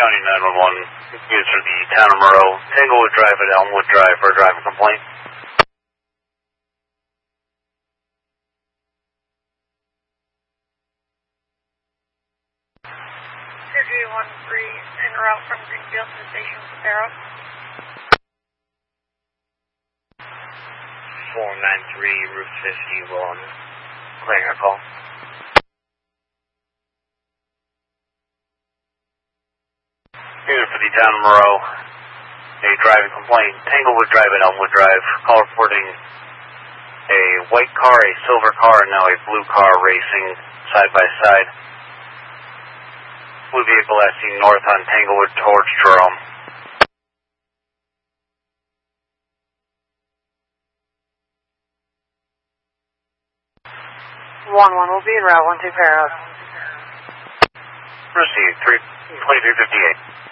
County 911, user the town of Moreau, Tanglewood Drive at Elmwood Drive for a driving complaint. 2313 en route from Greenfield to the station for Barrow. 493 Route 51, clearing a call. Unit for the town of Moreau, a driving complaint, Tanglewood Drive at Elmwood Drive, call reporting a white car, a silver car, and now a blue car racing side by side. Blue vehicle as seen north on Tanglewood towards Jerome. 1-1 will be en route, 1-2 Barrow. Received, 2358.